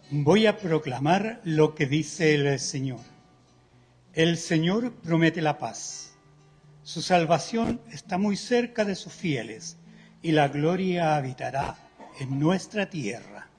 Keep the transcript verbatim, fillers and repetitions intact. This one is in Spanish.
Voy a proclamar lo que dice el Señor. El Señor promete la paz. Su salvación está muy cerca de sus fieles y la gloria habitará en nuestra tierra.